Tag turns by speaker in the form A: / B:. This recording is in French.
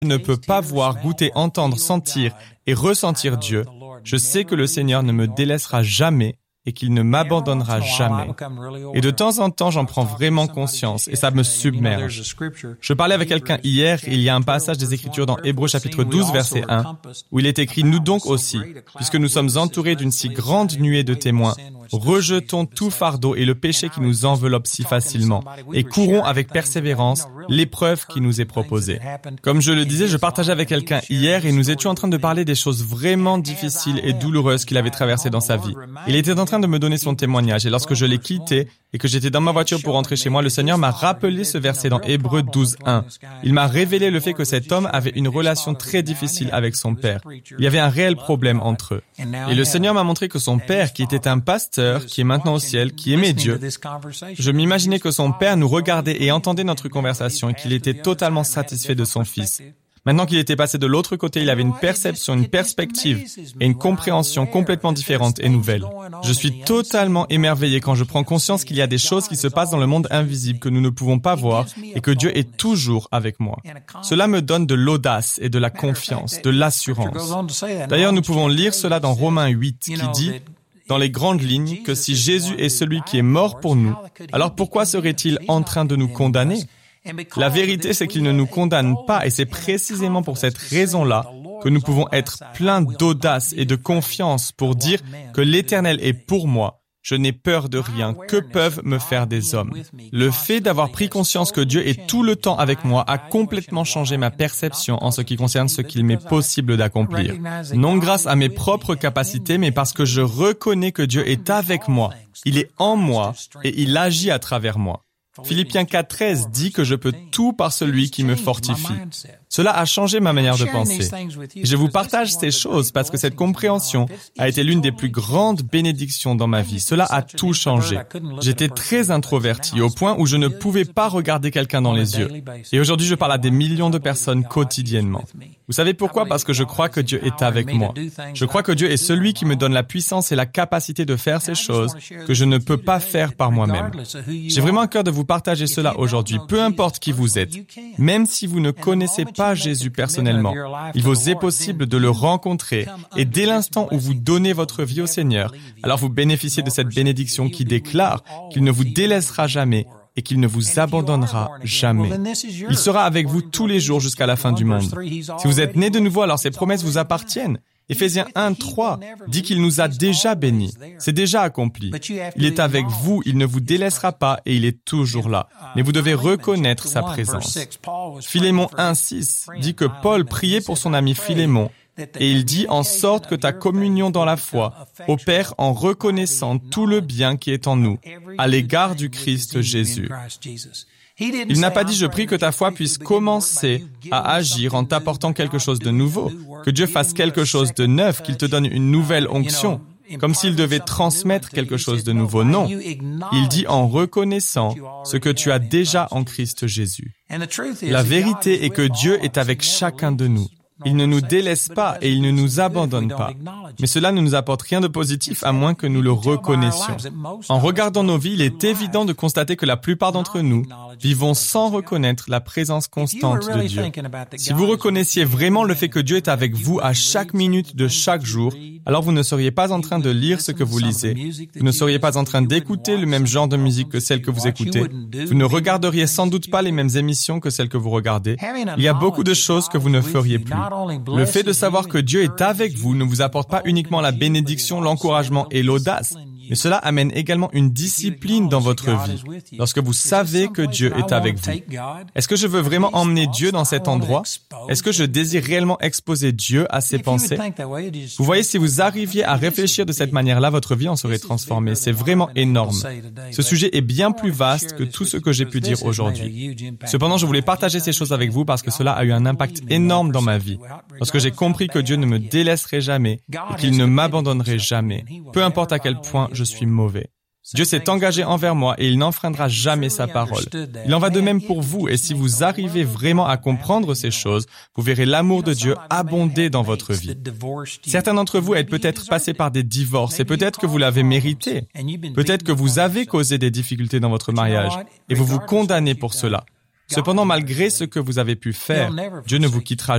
A: ne peux pas voir, goûter, entendre, sentir et ressentir Dieu, je sais que le Seigneur ne me délaissera jamais et qu'il ne m'abandonnera jamais. Et de temps en temps, j'en prends vraiment conscience et ça me submerge. Je parlais avec quelqu'un hier et il y a un passage des Écritures dans Hébreux chapitre 12, verset 1, où il est écrit « Nous donc aussi, puisque nous sommes entourés d'une si grande nuée de témoins, rejetons tout fardeau et le péché qui nous enveloppe si facilement et courons avec persévérance l'épreuve qui nous est proposée. » Comme je le disais, je partageais avec quelqu'un hier et nous étions en train de parler des choses vraiment difficiles et douloureuses qu'il avait traversées dans sa vie. Il était en train de me donner son témoignage et lorsque je l'ai quitté et que j'étais dans ma voiture pour rentrer chez moi, le Seigneur m'a rappelé ce verset dans Hébreux 12, 1. Il m'a révélé le fait que cet homme avait une relation très difficile avec son père. Il y avait un réel problème entre eux. Et le Seigneur m'a montré que son père, qui était un pasteur, qui est maintenant au ciel, qui aimait Dieu, je m'imaginais que son père nous regardait et entendait notre conversation et qu'il était totalement satisfait de son fils. Maintenant qu'il était passé de l'autre côté, il avait une perception, une perspective et une compréhension complètement différente et nouvelle. Je suis totalement émerveillé quand je prends conscience qu'il y a des choses qui se passent dans le monde invisible que nous ne pouvons pas voir et que Dieu est toujours avec moi. Cela me donne de l'audace et de la confiance, de l'assurance. D'ailleurs, nous pouvons lire cela dans Romains 8 qui dit dans les grandes lignes que si Jésus est celui qui est mort pour nous, alors pourquoi serait-il en train de nous condamner ? La vérité, c'est qu'il ne nous condamne pas et c'est précisément pour cette raison-là que nous pouvons être pleins d'audace et de confiance pour dire que l'Éternel est pour moi. Je n'ai peur de rien. Que peuvent me faire des hommes? Le fait d'avoir pris conscience que Dieu est tout le temps avec moi a complètement changé ma perception en ce qui concerne ce qu'il m'est possible d'accomplir. Non grâce à mes propres capacités, mais parce que je reconnais que Dieu est avec moi. Il est en moi et il agit à travers moi. Philippiens 4.13 dit que je peux tout par celui qui me fortifie. Cela a changé ma manière de penser. Et je vous partage ces choses parce que cette compréhension a été l'une des plus grandes bénédictions dans ma vie. Cela a tout changé. J'étais très introverti au point où je ne pouvais pas regarder quelqu'un dans les yeux. Et aujourd'hui, je parle à des millions de personnes quotidiennement. Vous savez pourquoi? Parce que je crois que Dieu est avec moi. Je crois que Dieu est celui qui me donne la puissance et la capacité de faire ces choses que je ne peux pas faire par moi-même. J'ai vraiment à cœur de vous partager cela aujourd'hui, peu importe qui vous êtes. Même si vous ne connaissez pas Jésus personnellement, il vous est possible de le rencontrer et dès l'instant où vous donnez votre vie au Seigneur, alors vous bénéficiez de cette bénédiction qui déclare qu'il ne vous délaissera jamais et qu'il ne vous abandonnera jamais. Il sera avec vous tous les jours jusqu'à la fin du monde. Si vous êtes né de nouveau, alors ces promesses vous appartiennent. Éphésiens 1.3 dit qu'il nous a déjà bénis. C'est déjà accompli. Il est avec vous, il ne vous délaissera pas et il est toujours là. Mais vous devez reconnaître sa présence. Philémon 1.6 dit que Paul priait pour son ami Philémon et il dit en sorte que ta communion dans la foi opère en reconnaissant tout le bien qui est en nous à l'égard du Christ Jésus. Il n'a pas dit « Je prie que ta foi puisse commencer à agir en t'apportant quelque chose de nouveau, que Dieu fasse quelque chose de neuf, qu'il te donne une nouvelle onction, comme s'il devait transmettre quelque chose de nouveau. » Non, il dit en reconnaissant ce que tu as déjà en Christ Jésus. La vérité est que Dieu est avec chacun de nous. Il ne nous délaisse pas et il ne nous abandonne pas. Mais cela ne nous apporte rien de positif à moins que nous le reconnaissions. En regardant nos vies, il est évident de constater que la plupart d'entre nous vivons sans reconnaître la présence constante de Dieu. Si vous reconnaissiez vraiment le fait que Dieu est avec vous à chaque minute de chaque jour, alors vous ne seriez pas en train de lire ce que vous lisez. Vous ne seriez pas en train d'écouter le même genre de musique que celle que vous écoutez. Vous ne regarderiez sans doute pas les mêmes émissions que celles que vous regardez. Il y a beaucoup de choses que vous ne feriez plus. Le fait de savoir que Dieu est avec vous ne vous apporte pas uniquement la bénédiction, l'encouragement et l'audace, mais cela amène également une discipline dans votre vie. Lorsque vous savez que Dieu est avec vous. Est-ce que je veux vraiment emmener Dieu dans cet endroit? Est-ce que je désire réellement exposer Dieu à ses pensées? Vous voyez, si vous arriviez à réfléchir de cette manière-là, votre vie en serait transformée. C'est vraiment énorme. Ce sujet est bien plus vaste que tout ce que j'ai pu dire aujourd'hui. Cependant, je voulais partager ces choses avec vous parce que cela a eu un impact énorme dans ma vie. Lorsque j'ai compris que Dieu ne me délaisserait jamais et qu'il ne m'abandonnerait jamais, peu importe à quel point je suis mauvais. Dieu s'est engagé envers moi et il n'enfreindra jamais sa parole. Il en va de même pour vous et si vous arrivez vraiment à comprendre ces choses, vous verrez l'amour de Dieu abonder dans votre vie. Certains d'entre vous êtes peut-être passés par des divorces et peut-être que vous l'avez mérité. Peut-être que vous avez causé des difficultés dans votre mariage et vous vous condamnez pour cela. Cependant, malgré ce que vous avez pu faire, Dieu ne vous quittera